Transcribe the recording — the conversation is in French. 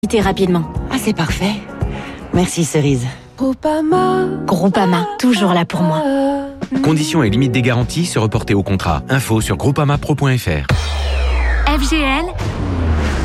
rapidement. Ah, c'est parfait. Merci, Cerise. Groupama, toujours là pour moi. Conditions et limites des garanties se reporter au contrat. Info sur groupamapro.fr. FGL,